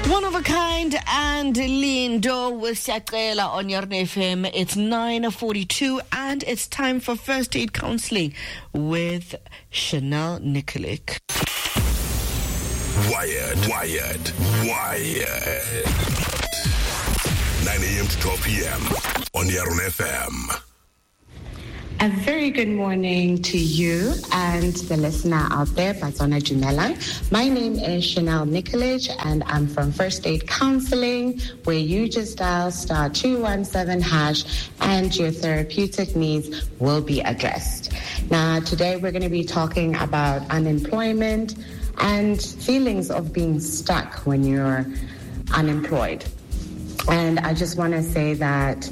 One of a kind and Lindo with Siaqela on your FM. It's 9:42 and it's time for First Aid Counseling with Chanel Nikolic. Wired. 9 a.m. to 12 p.m. on Yaron FM. A very good morning to you and the listener out there, Batswana Jumelang. My name is Chanel Nikolic and I'm from First Aid Counseling, where you just dial *217# and your therapeutic needs will be addressed. Now, today we're going to be talking about unemployment and feelings of being stuck when you're unemployed. And I just want to say that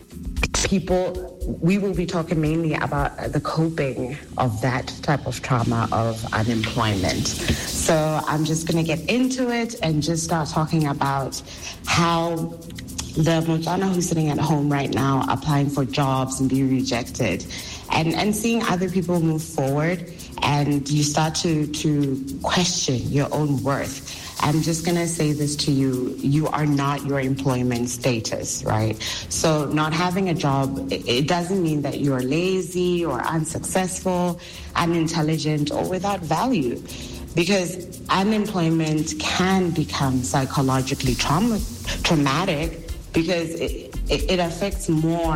we will be talking mainly about the coping of that type of trauma of unemployment. So I'm just going to get into it and just start talking about how the Motswana who's sitting at home right now applying for jobs and being rejected and seeing other people move forward, and you start to question your own worth. I'm just going to say this to you. You are not your employment status, right? So not having a job, it doesn't mean that you're lazy or unsuccessful, unintelligent, or without value. Because unemployment can become psychologically traumatic because it affects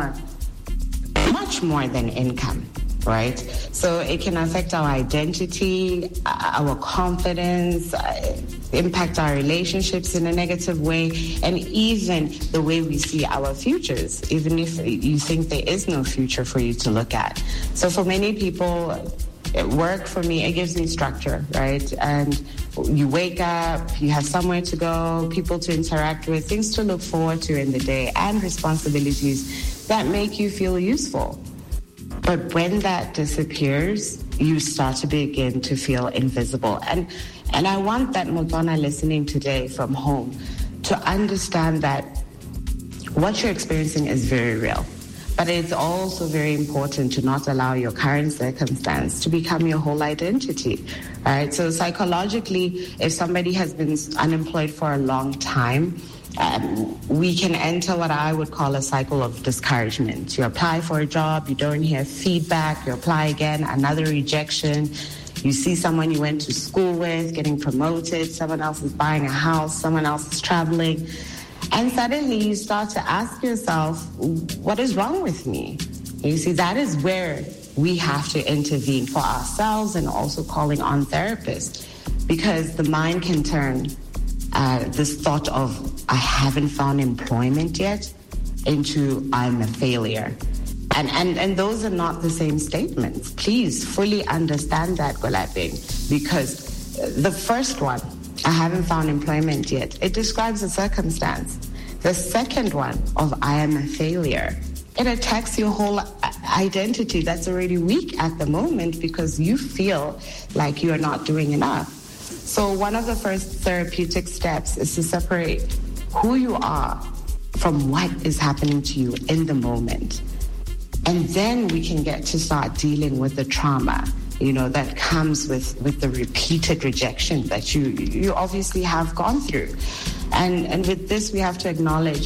much more than income. Right? So it can affect our identity, our confidence, impact our relationships in a negative way, and even the way we see our futures, even if you think there is no future for you to look at. So for many people, work for me, it gives me structure, right? And you wake up, you have somewhere to go, people to interact with, things to look forward to in the day, and responsibilities that make you feel useful. But when that disappears, you start to begin to feel invisible. And I want that Motswana listening today from home to understand that what you're experiencing is very real. But it's also very important to not allow your current circumstance to become your whole identity, right? So psychologically, if somebody has been unemployed for a long time, we can enter what I would call a cycle of discouragement. You apply for a job, you don't hear feedback, you apply again, another rejection. You see someone you went to school with getting promoted, someone else is buying a house, someone else is traveling. And suddenly you start to ask yourself, what is wrong with me? You see, that is where we have to intervene for ourselves and also calling on therapists, because the mind can turn this thought of I haven't found employment yet into I'm a failure. And those are not the same statements. Please fully understand that, Golaping, because the first one, I haven't found employment yet, it describes a circumstance. The second one of I am a failure, it attacks your whole identity that's already weak at the moment because you feel like you are not doing enough. So one of the first therapeutic steps is to separate who you are from what is happening to you in the moment. And then we can get to start dealing with the trauma, that comes with the repeated rejection that you obviously have gone through. And with this, we have to acknowledge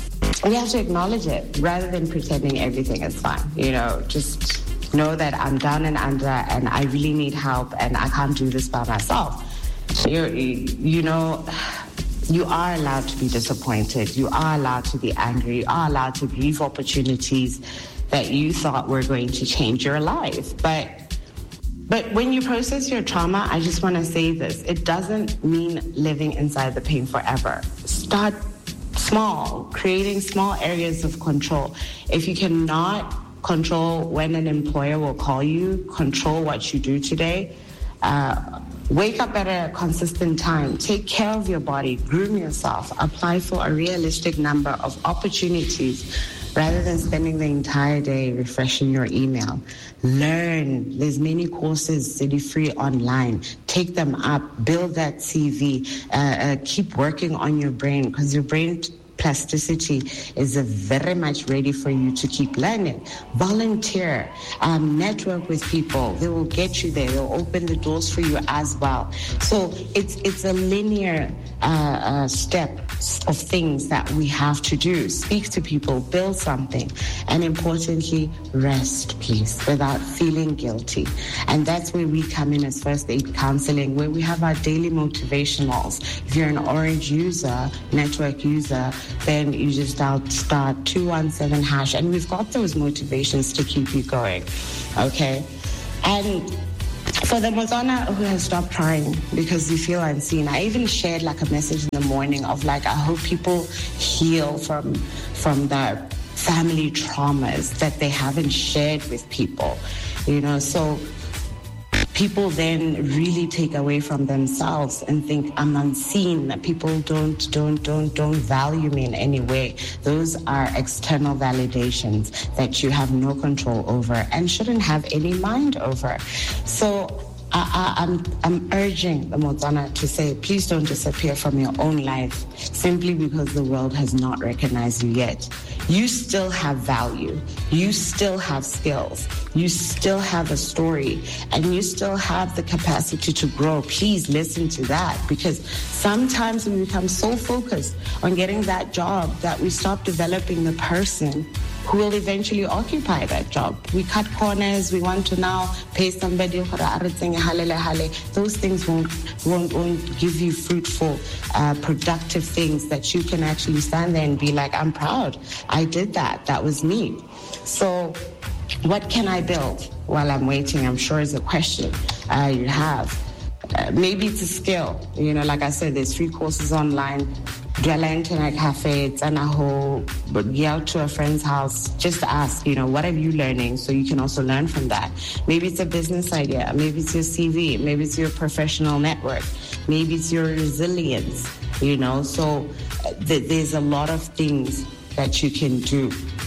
it rather than pretending everything is fine. Just know that I'm down and under and I really need help and I can't do this by myself. You are allowed to be disappointed. You are allowed to be angry. You are allowed to grieve opportunities that you thought were going to change your life. But when you process your trauma, I just want to say this. It doesn't mean living inside the pain forever. Start small, creating small areas of control. If you cannot control when an employer will call you, control what you do today. Wake up at a consistent time. Take care of your body. Groom yourself. Apply for a realistic number of opportunities rather than spending the entire day refreshing your email. Learn. There's many courses that are free online. Take them up. Build that CV. Keep working on your brain because your brain plasticity is very much ready for you to keep learning. Volunteer, network with people. They will get you there. They'll open the doors for you as well. So it's a linear step of things that we have to do. Speak to people, build something, and importantly, rest, please, without feeling guilty. And that's where we come in as First Aid Counseling, where we have our daily motivationals. If you're an Orange user, network user, then you just dial *217#, and we've got those motivations to keep you going, okay? And for the Motswana who has stopped trying because you feel unseen, I even shared like a message in the morning of like, I hope people heal from the family traumas that they haven't shared with people, you know, so people then really take away from themselves and think I'm unseen, that people don't value me in any way. Those are external validations that you have no control over and shouldn't have any mind over. So I'm urging the Motswana to say, please don't disappear from your own life simply because the world has not recognized you yet. You still have value. You still have skills. You still have a story, and you still have the capacity to grow. Please listen to that, because sometimes we become so focused on getting that job that we stop developing the person who will eventually occupy that job. We cut corners. We want to now pay somebody. Those things won't give you fruitful, productive things that you can actually stand there and be like, I'm proud. I did that. That was me. So what can I build while I'm waiting? I'm sure is a question you have. Maybe it's a skill. You know, like I said, there's free courses online. Dwella Internet Cafe, Tsanaho, but get out to a friend's house, just ask, you know, what are you learning? So you can also learn from that. Maybe it's a business idea. Maybe it's your CV. Maybe it's your professional network. Maybe it's your resilience, you know. So there's a lot of things that you can do.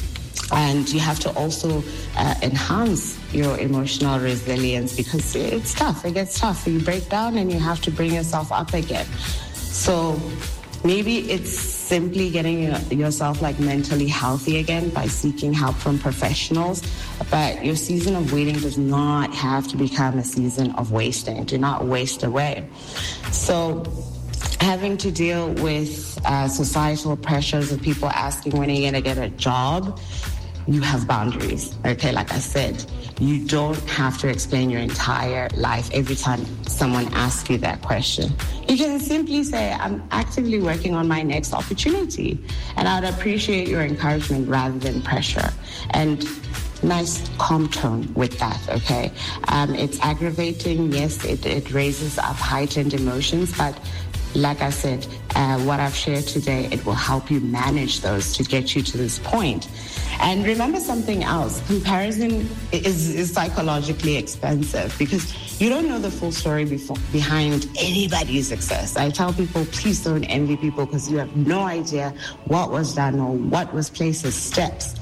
And you have to also enhance your emotional resilience, because it's tough. It gets tough. You break down and you have to bring yourself up again. So maybe it's simply getting yourself like mentally healthy again by seeking help from professionals. But your season of waiting does not have to become a season of wasting. Do not waste away. So having to deal with societal pressures of people asking when are you going to get a job, you have boundaries, okay? Like I said, you don't have to explain your entire life every time someone asks you that question. You can simply say, I'm actively working on my next opportunity, and I would appreciate your encouragement rather than pressure. And nice calm tone with that, okay? It's aggravating, yes, it raises up heightened emotions, but like I said, what I've shared today, it will help you manage those to get you to this point. And remember something else, comparison is psychologically expensive because you don't know the full story behind anybody's success. I tell people, please don't envy people because you have no idea what was done or what was placed as steps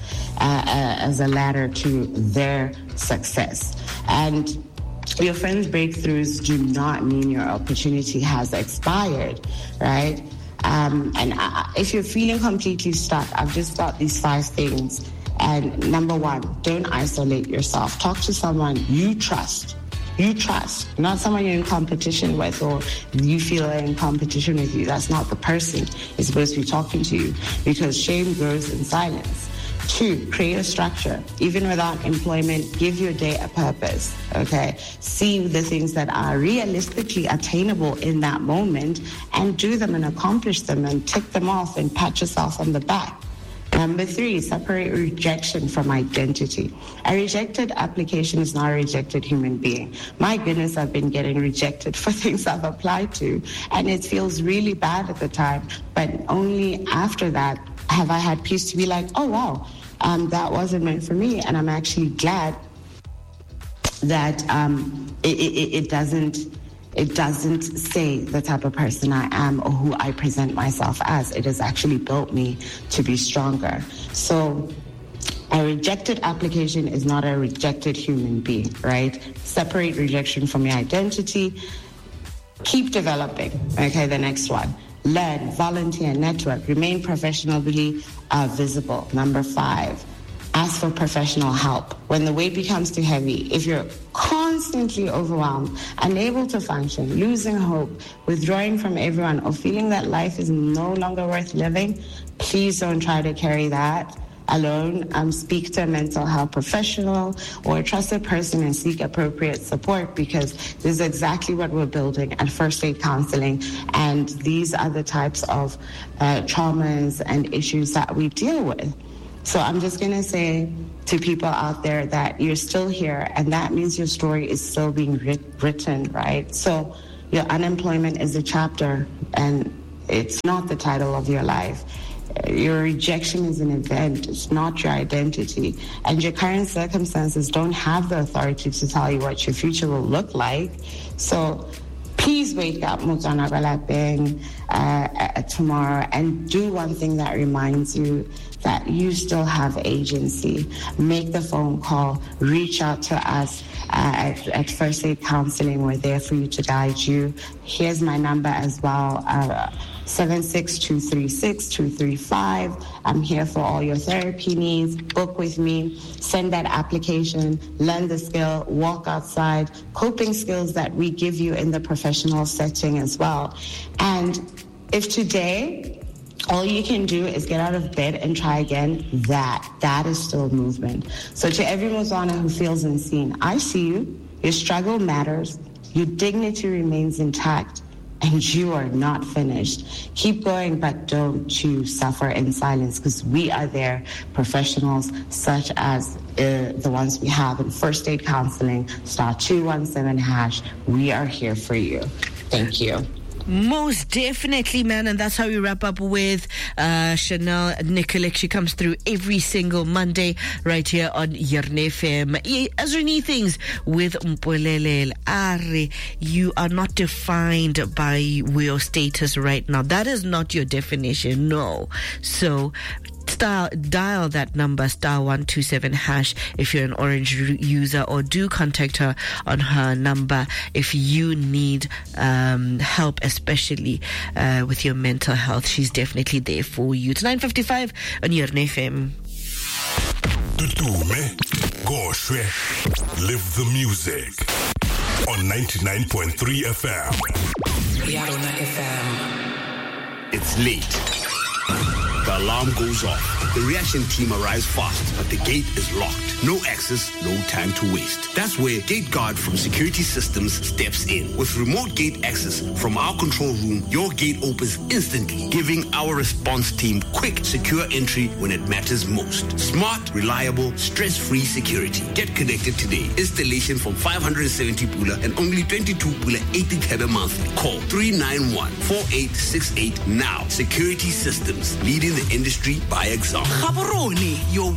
as a ladder to their success. And your friends' breakthroughs do not mean your opportunity has expired, right? If you're feeling completely stuck, I've just got these 5 things. And number 1, don't isolate yourself. Talk to someone you trust. You trust, not someone you're in competition with or you feel are in competition with you. That's not the person who's supposed to be talking to you, because shame grows in silence. 2, create a structure. Even without employment, give your day a purpose, okay? See the things that are realistically attainable in that moment and do them and accomplish them and tick them off and pat yourself on the back. Number 3, separate rejection from identity. A rejected application is not a rejected human being. My goodness, I've been getting rejected for things I've applied to, and it feels really bad at the time, but only after that have I had peace to be like, oh, wow, that wasn't meant for me. And I'm actually glad that it doesn't say the type of person I am or who I present myself as. It has actually built me to be stronger. So a rejected application is not a rejected human being, right? Separate rejection from your identity. Keep developing. Okay, the next one. learn, volunteer, network, remain professionally visible. Number 5, ask for professional help. When the weight becomes too heavy, if you're constantly overwhelmed, unable to function, losing hope, withdrawing from everyone, or feeling that life is no longer worth living, please don't try to carry that alone. Speak to a mental health professional or a trusted person and seek appropriate support, because this is exactly what we're building at First Aid Counseling, and these are the types of traumas and issues that we deal with. So I'm just going to say to people out there that you're still here, and that means your story is still being written, right? So your unemployment is a chapter, and it's not the title of your life. Your rejection is an event. It's not your identity. And your current circumstances don't have the authority to tell you what your future will look like. So please wake up, Motswana Balapeng, tomorrow, and do one thing that reminds you that you still have agency. Make the phone call. Reach out to us at First Aid Counseling. We're there for you to guide you. Here's my number as well, 76236-235. I'm here for all your therapy needs. Book with me. Send that application. Learn the skill. Walk outside. Coping skills that we give you in the professional setting as well. And if today all you can do is get out of bed and try again, that is still movement. So to every Motswana who feels unseen, I see you. Your struggle matters. Your dignity remains intact. And you are not finished. Keep going, but don't you suffer in silence, because we are there, professionals such as the ones we have in First Aid Counseling, *217#. We are here for you. Thank you. Most definitely, man, and that's how we wrap up with Chanel Nikolic. She comes through every single Monday right here on Yarn FM. As we need things with Mpolele Are, you are not defined by your status right now. That is not your definition, no. So dial that number *127# if you're an Orange user, or do contact her on her number if you need help, especially with your mental health. She's definitely there for you. It's 9:55 on Yarn FM. Tutume, Goshwe, live the music on 99.3 FM. Yarn FM. It's late. The alarm goes off. The reaction team arrives fast, but the gate is locked. No access, no time to waste. That's where Gate Guard from Security Systems steps in. With remote gate access from our control room, your gate opens instantly, giving our response team quick, secure entry when it matters most. Smart, reliable, stress-free security. Get connected today. Installation from 570 pula and only 22 pula 80 thebe monthly. Call 391-4868 now. Security Systems, leading the industry by example. Gaborone, your